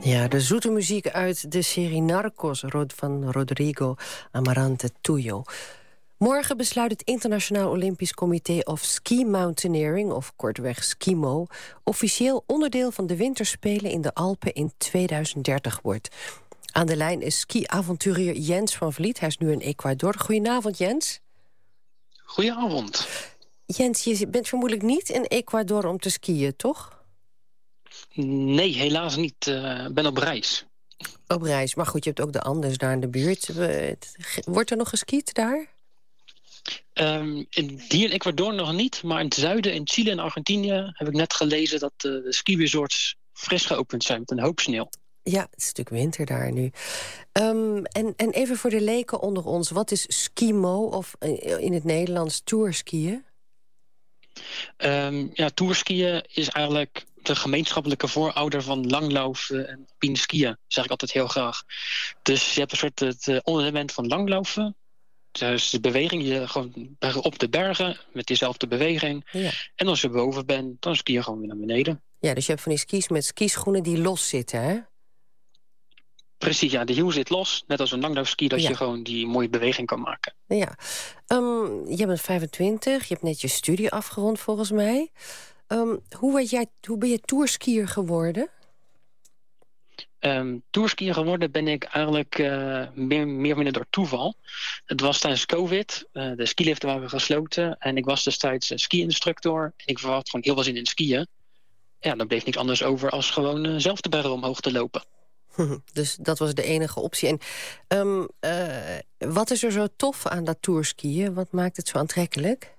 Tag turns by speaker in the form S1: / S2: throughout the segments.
S1: Ja, de zoete muziek uit de serie Narcos van Rodrigo Amarante Tuyo. Morgen besluit het Internationaal Olympisch Comité of Ski Mountaineering, of kortweg SKIMO, officieel onderdeel van de winterspelen in de Alpen in 2030 wordt. Aan de lijn is ski-avonturier Jens van Vliet. Hij is nu in Ecuador. Goedenavond, Jens.
S2: Goedenavond.
S1: Jens, je bent vermoedelijk niet in Ecuador om te skiën, toch?
S2: Nee, helaas niet. Ik ben op reis.
S1: Op reis, maar goed, je hebt ook de Andes daar in de buurt. Wordt er nog geskiet daar?
S2: Hier in Ecuador nog niet, maar in het zuiden, in Chile en Argentinië, heb ik net gelezen dat de ski-resorts fris geopend zijn met een hoop sneeuw.
S1: Ja, het is natuurlijk winter daar nu. En even voor de leken onder ons, wat is skimo of in het Nederlands tourskiën?
S2: Tourskiën is eigenlijk de gemeenschappelijke voorouder van langlopen en alpine skiën, zeg ik altijd heel graag. Dus je hebt een soort het onderelement van langlopen. Dus de beweging, je gewoon op de bergen met diezelfde beweging. Ja. En als je boven bent, dan ski je gewoon weer naar beneden.
S1: Ja, dus je hebt van die skis met skischoenen die los zitten, hè?
S2: Precies, ja, de hiel zit los. Net als een langloopski, dat je gewoon die mooie beweging kan maken.
S1: Ja. Je bent 25, je hebt net je studie afgerond volgens mij. Hoe ben je tourskier geworden?
S2: Tourskier geworden ben ik eigenlijk meer minder door toeval. Het was tijdens COVID. De skiliften waren gesloten. En ik was destijds ski-instructor. En ik had gewoon heel veel zin in skiën. Ja, dan bleef niks anders over als gewoon zelf de bergen omhoog te lopen.
S1: Dus dat was de enige optie. En wat is er zo tof aan dat tourskiën? Wat maakt het zo aantrekkelijk?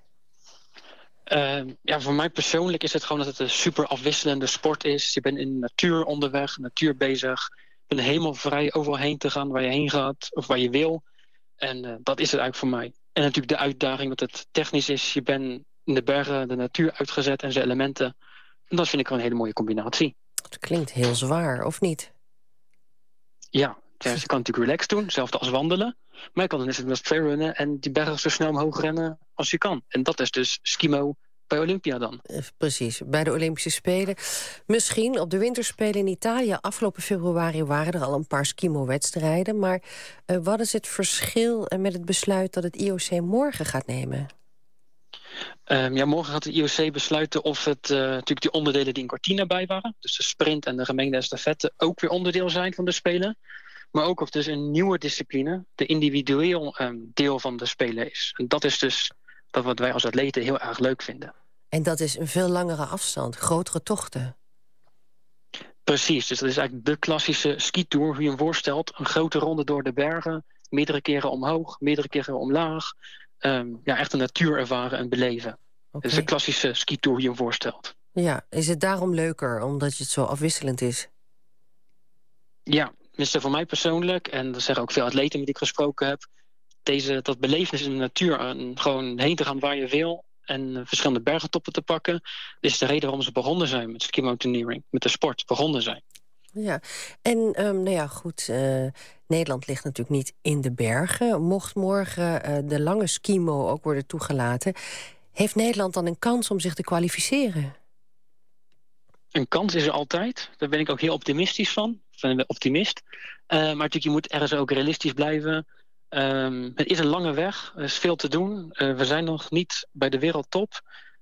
S2: Voor mij persoonlijk is het gewoon dat het een super afwisselende sport is. Je bent in de natuur onderweg, natuur bezig. Je bent helemaal vrij overal heen te gaan waar je heen gaat of waar je wil. En dat is het eigenlijk voor mij. En natuurlijk de uitdaging dat het technisch is. Je bent in de bergen, de natuur uitgezet en zijn elementen. En dat vind ik gewoon een hele mooie combinatie.
S1: Het klinkt heel zwaar, of niet?
S2: Ja, dus je kan natuurlijk relaxed doen, hetzelfde als wandelen. Maar je kan dan net als trailrunnen en die bergen zo snel omhoog rennen als je kan. En dat is dus skimo bij Olympia dan.
S1: Precies, bij de Olympische Spelen. Misschien op de Winterspelen in Italië afgelopen februari waren er al een paar skimo-wedstrijden. Maar wat is het verschil met het besluit dat het IOC morgen gaat nemen?
S2: Morgen gaat het IOC besluiten of het natuurlijk die onderdelen die in Cortina bij waren, dus de sprint en de gemengde estafette, ook weer onderdeel zijn van de Spelen. Maar ook of dus een nieuwe discipline, de individueel deel van de Spelen is. En dat is dus dat wat wij als atleten heel erg leuk vinden.
S1: En dat is een veel langere afstand, grotere tochten.
S2: Precies, dus dat is eigenlijk de klassische skitour, hoe je hem voorstelt. Een grote ronde door de bergen, meerdere keren omhoog, meerdere keren omlaag. Echt een natuur ervaren en beleven. Okay. Dat is de klassische skitour, hoe je hem voorstelt.
S1: Ja, is het daarom leuker, omdat het zo afwisselend is?
S2: Ja, tenminste voor mij persoonlijk, en dat zeggen ook veel atleten met die ik gesproken heb, dat belevenis in de natuur, gewoon heen te gaan waar je wil en verschillende bergentoppen te pakken, is de reden waarom ze begonnen zijn met ski mountaineering, met de sport begonnen zijn.
S1: Ja, en Nederland ligt natuurlijk niet in de bergen. Mocht morgen de lange skimo ook worden toegelaten, heeft Nederland dan een kans om zich te kwalificeren?
S2: Een kans is er altijd. Daar ben ik ook heel optimistisch van. Ik ben optimist. Maar natuurlijk, je moet ergens ook realistisch blijven. Het is een lange weg. Er is veel te doen. We zijn nog niet bij de wereldtop.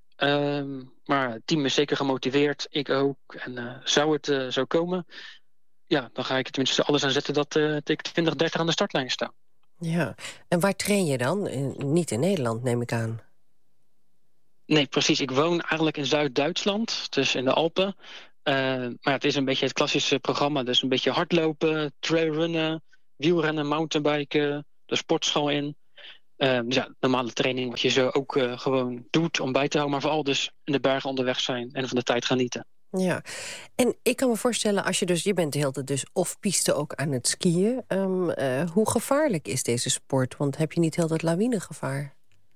S2: Maar het team is zeker gemotiveerd. Ik ook. En zou het zo komen, ja, dan ga ik tenminste alles aan zetten dat ik 2030 aan de startlijn sta. Ja,
S1: en waar train je dan? Niet in Nederland, neem ik aan.
S2: Nee, precies. Ik woon eigenlijk in Zuid-Duitsland, dus in de Alpen. Maar het is een beetje het klassische programma. Dus een beetje hardlopen, trailrunnen, wielrennen, mountainbiken, de sportschool in. Normale training wat je zo ook gewoon doet om bij te houden. Maar vooral dus in de bergen onderweg zijn en van de tijd genieten.
S1: Ja, en ik kan me voorstellen, als je bent de hele tijd dus off-piste ook aan het skiën. Hoe gevaarlijk is deze sport? Want heb je niet heel dat lawinegevaar?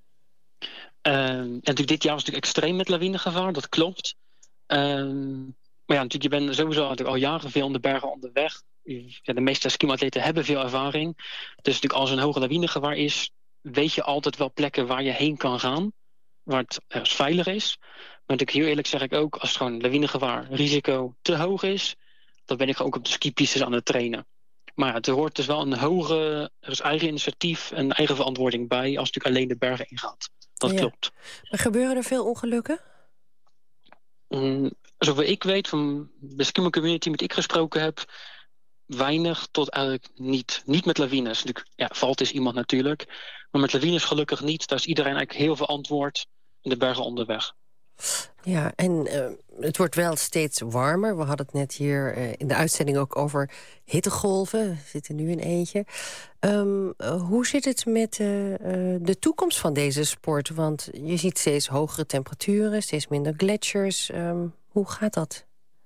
S2: Natuurlijk dit jaar was het natuurlijk extreem met lawinegevaar, dat klopt. Maar ja, natuurlijk, je bent sowieso al jaren veel in de bergen onderweg. Ja, de meeste ski-atleten hebben veel ervaring. Dus natuurlijk als er een hoge lawinegevaar is, weet je altijd wel plekken waar je heen kan gaan. Waar het veilig is. Maar natuurlijk heel eerlijk zeg ik ook, als het gewoon lawinegevaar, risico te hoog is, dan ben ik ook op de skipistes aan het trainen. Maar het hoort dus wel er is eigen initiatief en eigen verantwoording bij als je natuurlijk alleen de bergen ingaat. Dat klopt.
S1: Maar gebeuren er veel ongelukken?
S2: Zover ik weet van de skimmel community met ik gesproken heb, weinig tot eigenlijk niet. Niet met lawines. Valt is iemand natuurlijk. Maar met lawines gelukkig niet. Daar is iedereen eigenlijk heel verantwoord in de bergen onderweg.
S1: Ja, en het wordt wel steeds warmer. We hadden het net hier in de uitzending ook over hittegolven. We zitten nu in eentje. Hoe zit het met de toekomst van deze sport? Want je ziet steeds hogere temperaturen, steeds minder gletsjers. Hoe gaat dat?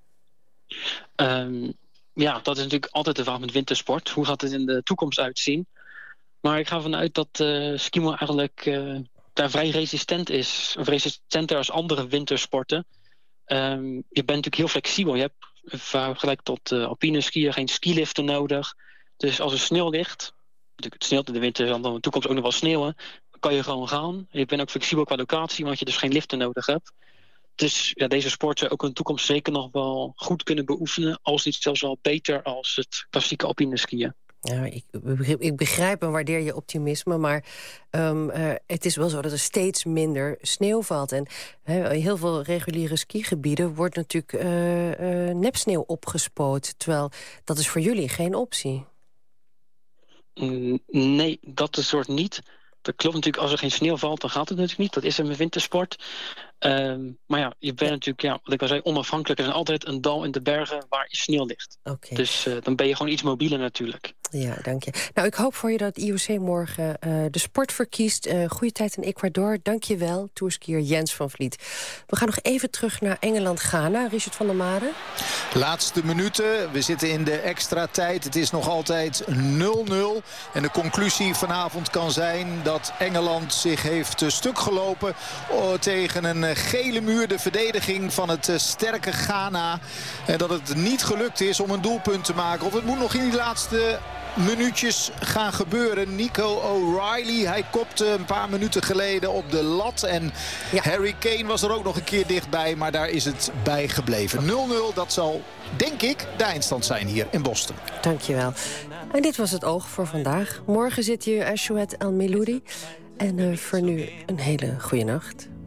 S2: Dat is natuurlijk altijd de vraag met wintersport. Hoe gaat het in de toekomst uitzien? Maar ik ga ervan uit dat skimo eigenlijk daar vrij resistent is. Of resistenter als andere wintersporten. Je bent natuurlijk heel flexibel. Je hebt vergelijk tot alpine skiën geen skiliften nodig. Dus als er sneeuw ligt, natuurlijk het sneeuwt in de winter, zal dan in de toekomst ook nog wel sneeuwen, dan kan je gewoon gaan. Je bent ook flexibel qua locatie, want je dus geen liften nodig hebt. Dus deze sport zou ook in de toekomst zeker nog wel goed kunnen beoefenen, als niet zelfs wel beter als het klassieke alpine skiën.
S1: Ja, ik begrijp en waardeer je optimisme, maar het is wel zo dat er steeds minder sneeuw valt. En heel veel reguliere skigebieden wordt natuurlijk nepsneeuw opgespoot, terwijl dat is voor jullie geen optie.
S2: Nee, dat is soort niet. Dat klopt natuurlijk, als er geen sneeuw valt, dan gaat het natuurlijk niet. Dat is een wintersport. Maar je bent natuurlijk, wat ik al zei, onafhankelijk. Er is altijd een dal in de bergen waar sneeuw ligt.
S1: Okay.
S2: Dus dan ben je gewoon iets mobieler natuurlijk.
S1: Ja, dank je. Nou, ik hoop voor je dat IOC morgen de sport verkiest. Goede tijd in Ecuador. Dank je wel, tourskier Jens van Vliet. We gaan nog even terug naar Engeland-Ghana. Richard van der Made.
S3: Laatste minuten. We zitten in de extra tijd. Het is nog altijd 0-0. En de conclusie vanavond kan zijn dat Engeland zich heeft stuk gelopen tegen een gele muur. De verdediging van het sterke Ghana. En dat het niet gelukt is om een doelpunt te maken. Of het moet nog in die laatste minuutjes gaan gebeuren. Nico O'Reilly, hij kopte een paar minuten geleden op de lat. En Harry Kane was er ook nog een keer dichtbij. Maar daar is het bij gebleven. 0-0, dat zal, denk ik, de eindstand zijn hier in Boston.
S1: Dankjewel. En dit was het Oog voor vandaag. Morgen zit hier Ashwet Al-Meloudi. En voor nu een hele goede nacht.